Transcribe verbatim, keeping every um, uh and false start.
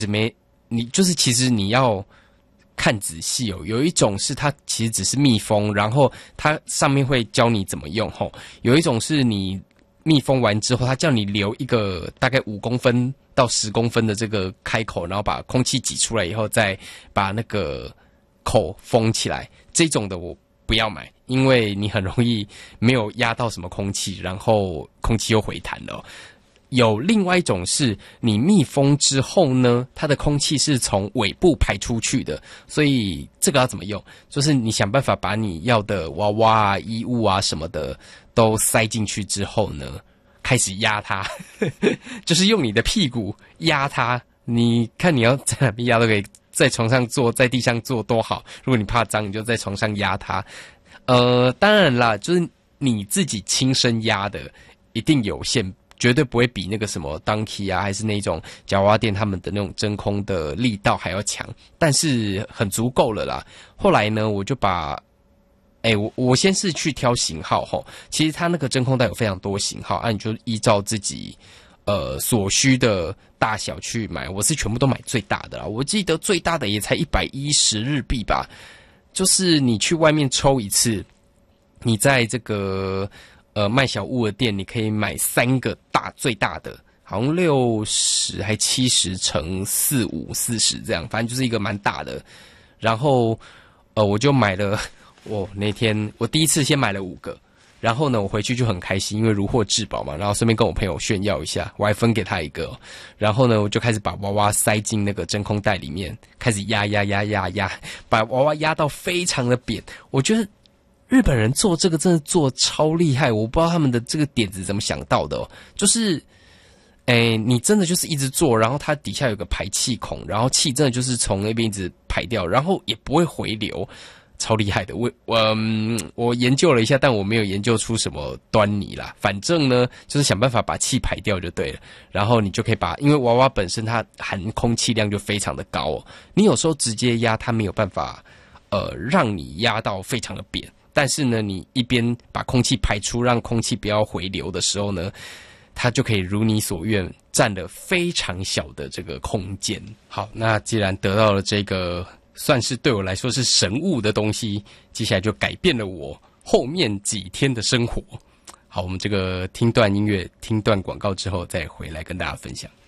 没你就是其实你要看仔细哦，有一种是它其实只是密封，然后它上面会教你怎么用吼，有一种是你密封完之后，它叫你留一个大概五公分到十公分的这个开口，然后把空气挤出来以后，再把那个口封起来。这种的我不要买，因为你很容易没有压到什么空气，然后空气又回弹了哦。有另外一种是你密封之后呢，它的空气是从尾部排出去的，所以这个要怎么用？就是你想办法把你要的娃娃啊、衣物啊什么的都塞进去之后呢，开始压它，就是用你的屁股压它。你看你要在哪边压都可以，在床上坐，在地上坐多好。如果你怕脏，你就在床上压它。呃，当然啦，就是你自己亲身压的，一定有限。绝对不会比那个什么 Donkey 啊，还是那种夹娃娃店他们的那种真空的力道还要强，但是很足够了啦。后来呢，我就把，哎、欸，我我先是去挑型号吼，其实它那个真空袋有非常多型号，啊，你就依照自己呃所需的大小去买。我是全部都买最大的啦，我记得最大的也才一百一十日币吧，就是你去外面抽一次，你在这个。呃，卖小物的店，你可以买三个大最大的，好像六十还七十乘四五四十这样，反正就是一个蛮大的。然后，呃，我就买了，我那天我第一次先买了五个，然后呢，我回去就很开心，因为如获至宝嘛。然后顺便跟我朋友炫耀一下，我还分给他一个。然后呢，我就开始把娃娃塞进那个真空袋里面，开始压压压压压，把娃娃压到非常的扁。我觉得。日本人做这个真的做超厉害，我不知道他们的这个点子怎么想到的哦。就是，诶，你真的就是一直做，然后它底下有个排气孔，然后气真的就是从那边一直排掉，然后也不会回流，超厉害的。我我、嗯、我研究了一下，但我没有研究出什么端倪啦。反正呢，就是想办法把气排掉就对了。然后你就可以把，因为娃娃本身它含空气量就非常的高哦，你有时候直接压它没有办法，呃，让你压到非常的扁。但是呢，你一边把空气排出，让空气不要回流的时候呢，它就可以如你所愿，占了非常小的这个空间。好，那既然得到了这个算是对我来说是神物的东西，接下来就改变了我后面几天的生活。好，我们这个听段音乐、听段广告之后，再回来跟大家分享。